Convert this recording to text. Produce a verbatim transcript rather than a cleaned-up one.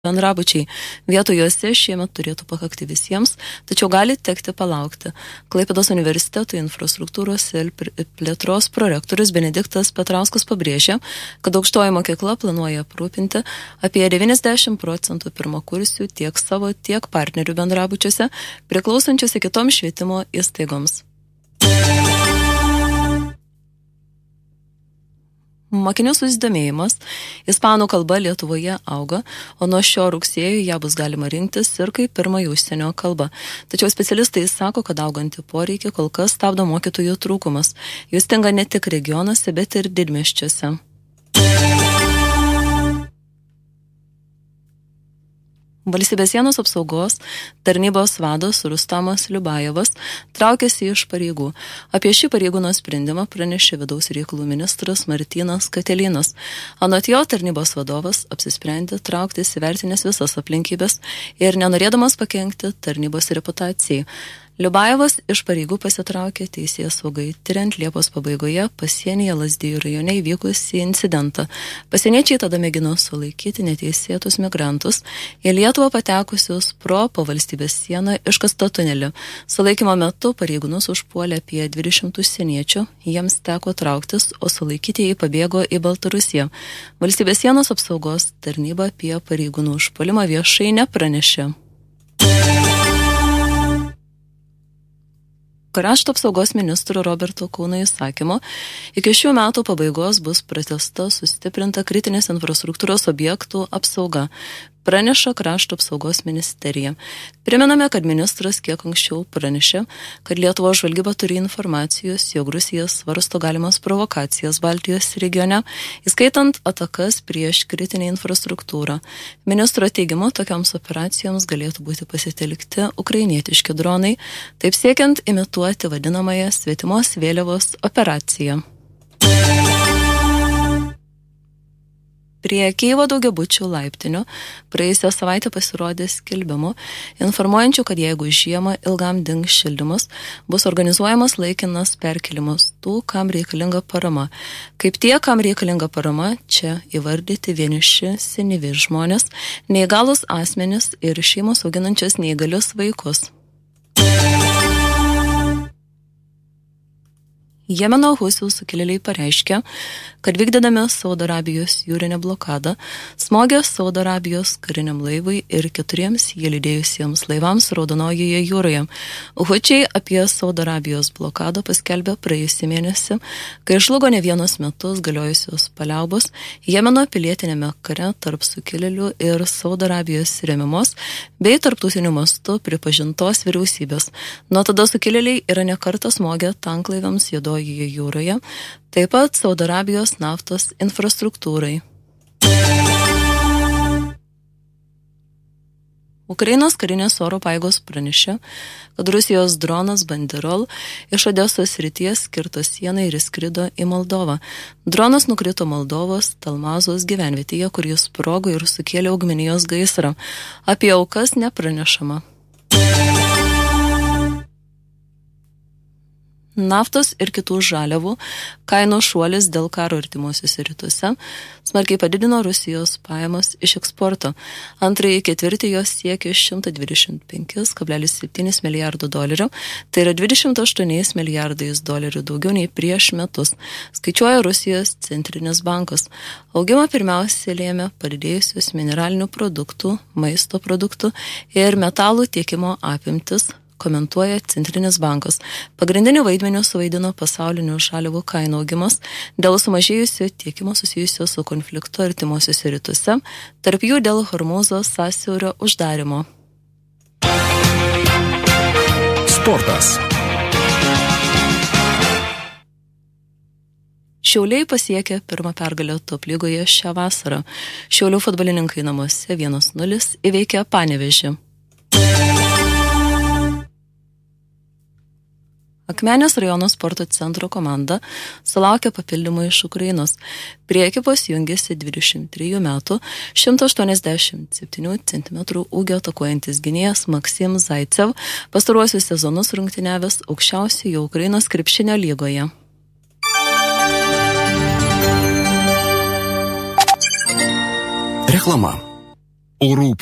bendrabučiai. Vietų juose šiemet turėtų pakakti visiems, tačiau gali tekti palaukti. Klaipėdos universiteto infrastruktūros ir plėtros prorektorius Benediktas Petrauskas pabrėžė, kad aukštoji mokykla planuoja aprūpinti apie devyniasdešimt procentų pirmakursių tiek savo, tiek partnerių bendrabučiuose, priklausančiuose kitoms švietimo įstaigoms. Mokinių susidomėjimas ispanų kalba Lietuvoje auga, o nuo šio rugsėjo ją bus galima rinktis ir kaip pirmąjį užsienio kalbą. Tačiau specialistai sako, kad augantį poreikį kol kas stabdo mokytojų trūkumas. Jų stinga ne tik regionuose, bet ir didmiesčiuose. Valstybės sienos apsaugos tarnybos vadas Rustamas Liubajevas traukėsi iš pareigų. Apie šį pareigūno sprendimą pranešė vidaus reikalų ministras Martynas Katelinas. Anot jo, tarnybos vadovas apsisprendė trauktis įvertinęs visas aplinkybės ir nenorėdamas pakenkti tarnybos reputacijai. Liubajevas iš pareigų pasitraukė teisėsaugai, tiriant Liepos pabaigoje pasienyje Lazdijų rajone įvykusį incidentą. Pasieniečiai tada mėgino sulaikyti neteisėtus migrantus, į Lietuvą patekusius pro po valstybės sieną iškastą tunelį. Sulaikymo metu pareigūnus užpuolė apie dvidešimt užsieniečių, jiems teko trauktis, o sulaikytieji pabėgo į Baltarusiją. Valstybės sienos apsaugos tarnyba apie pareigūnų užpuolimą viešai nepranešė. Krašto apsaugos ministro Roberto Kauno įsakymo iki šių metų pabaigos bus pratęsta sustiprinta kritinės infrastruktūros objektų apsauga, praneša Krašto apsaugos ministerija. Primename, kad ministras kiek anksčiau pranešė, kad Lietuvos žvalgyba turi informacijos, jog Rusija svarsto galimas provokacijas Baltijos regione, įskaitant atakas prieš kritinę infrastruktūrą. Ministro teigimu, tokiams operacijoms galėtų būti pasitelkti ukrainietiški dronai, taip siekiant imituoti vadinamąją svetimos vėliavos operaciją. Prie Kyivo daugiabučių laiptinių praėjusią savaitę pasirodė skelbimų, informuojančių, kad jeigu žiemą ilgam dings šildymas, bus organizuojamas laikinas perkelimas tų, kam reikalinga parama. Kaip tie, kam reikalinga parama, čia įvardyti vieniši senyvi žmonės, neįgalus asmenys ir šeimos auginančias neįgalius vaikus. Jemeno husių sukilėliai pareiškė, kad vykdydami Saudo Arabijos jūrinę blokadą smogė Saudo Arabijos kariniam laivui ir keturiems jį lydėjusiems laivams Raudonojoje jūroje. Hučiai apie Saudo Arabijos blokadą paskelbė praėjusį mėnesį, kai žlugo ne vienus metus galiojusios paliaubos Jemeno pilietinėme kare tarp sukilėlių ir Saudo Arabijos remiamos bei tarptautiniu mastu pripažintos vyriausybės. Nuo tada sukilėliai yra nekartą smogę tanklaiviams Juodojoje jūroje, taip pat Saudo Arabijos naftos infrastruktūrai. Ukrainos karinės oro pajėgos pranešė, kad Rusijos dronas Banderol iš Odesos srities kirto sieną ir įskrido į Moldovą. Dronas nukrito Moldovos Talmazos gyvenvietėje, kur jis sprogo ir sukėlė augmenijos gaisrą. Apie aukas nepranešama. Naftos ir kitų žaliavų kainų šuolis dėl karo artimuosiuose rytuose smarkiai padidino Rusijos pajamas iš eksporto. Antrąjį ketvirtį jos siekė šimtas dvidešimt penki kablelis septyni milijardo dolerių, tai yra dvidešimt aštuoni milijardais dolerių daugiau nei prieš metus, skaičiuoja Rusijos centrinis bankas. Augimą pirmiausia lėmė padidėjusios mineralinių produktų, maisto produktų ir metalų tiekimo apimtis, komentuoja Centrinis bankas. Pagrindinį vaidmenį suvaidino pasaulinių žaliavų kainų augimas dėl sumažėjusio tiekimo susijusio su konfliktu artimuosiuose rytuose, tarp jų dėl Hormūzo sąsiaurio uždarimo. Sportas. Šiauliai pasiekė pirmą pergalę top lygoje šią vasarą. Šiaulių futbolininkai namuose vienas nulis įveikė Panevėžį. Akmenės rajono sporto centro komanda sulaukė papildymų iš Ukrainos. Prie ekipos jungėsi dvidešimt trejų metų, šimtas aštuoniasdešimt septynių centimetrų ūgio atakuojantis gynėjas Maksim Zaicev, pastaruosius sezonus rungtyniavęs aukščiausioje Ukrainos krepšinio lygoje. Reklama. Orų